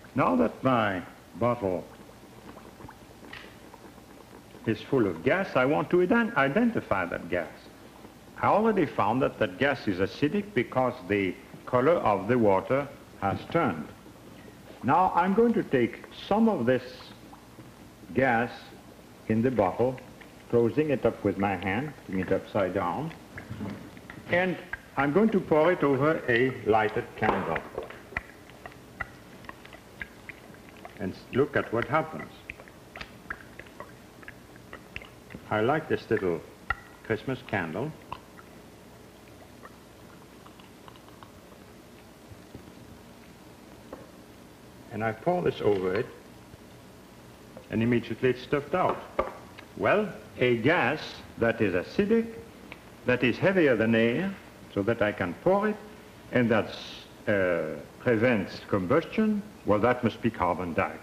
Now that my bottle is full of gas, I want to identify that gas. I already found that that gas is acidic because the color of the water has turned. Now I'm going to take some of this gas in the bottle, closing it up with my hand, putting it upside down, and I'm going to pour it over a lighted candle. And look at what happens. I like this little Christmas candle. And I pour this over it, and immediately it's stuffed out. Well, a gas that is acidic, that is heavier than air, so that I can pour it, and that prevents combustion, well, that must be carbon dioxide.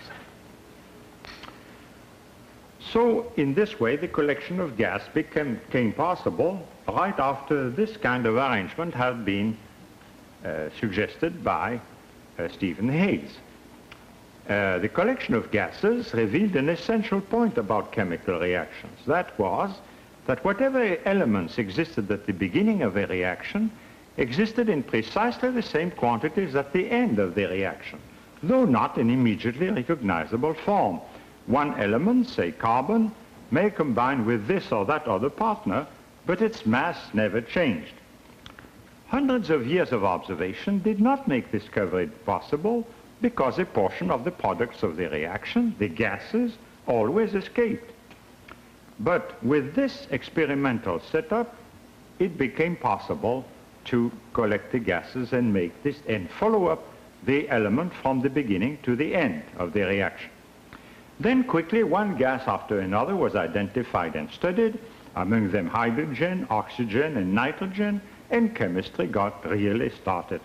So in this way, the collection of gas became possible right after this kind of arrangement had been suggested by Stephen Hayes. The collection of gases revealed an essential point about chemical reactions. That was that whatever elements existed at the beginning of a reaction existed in precisely the same quantities at the end of the reaction, though not in immediately recognizable form. One element, say carbon, may combine with this or that other partner, but its mass never changed. Hundreds of years of observation did not make this discovery possible, because a portion of the products of the reaction, the gases, always escaped. But with this experimental setup, it became possible to collect the gases and make this and follow up the element from the beginning to the end of the reaction. Then quickly one gas after another was identified and studied, among them hydrogen, oxygen, and nitrogen, and chemistry got really started.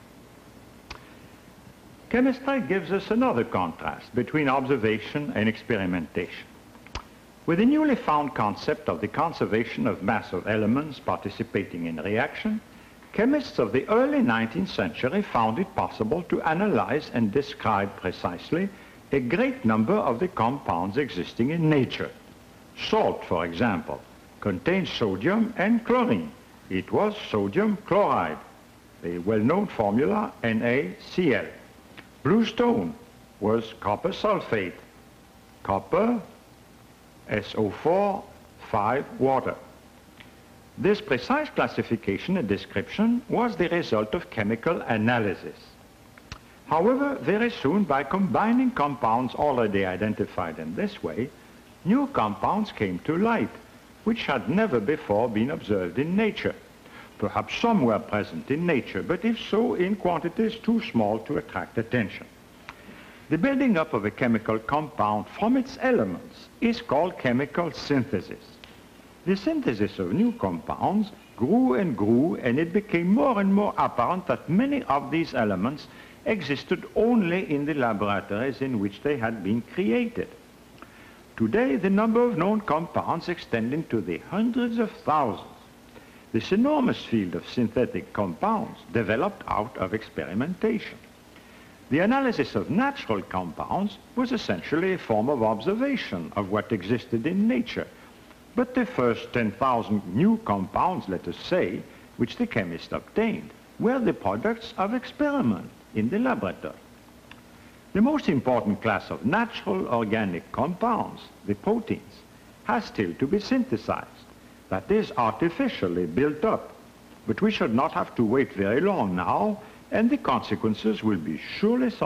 Chemistry gives us another contrast between observation and experimentation. With the newly found concept of the conservation of mass of elements participating in reaction, chemists of the early 19th century found it possible to analyze and describe precisely a great number of the compounds existing in nature. Salt, for example, contains sodium and chlorine. It was sodium chloride, the well-known formula NaCl. Blue stone was copper sulfate, copper, SO4, 5 water. This precise classification and description was the result of chemical analysis. However, very soon, by combining compounds already identified in this way, new compounds came to light, which had never before been observed in nature. Perhaps some were present in nature, but if so, in quantities too small to attract attention. The building up of a chemical compound from its elements is called chemical synthesis. The synthesis of new compounds grew, and it became more and more apparent that many of these elements existed only in the laboratories in which they had been created. Today, the number of known compounds extends into the hundreds of thousands. This enormous field of synthetic compounds developed out of experimentation. The analysis of natural compounds was essentially a form of observation of what existed in nature. But the first 10,000 new compounds, let us say, which the chemist obtained, were the products of experiment in the laboratory. The most important class of natural organic compounds, the proteins, has still to be synthesized. That is, artificially built up. But we should not have to wait very long now, and the consequences will be surely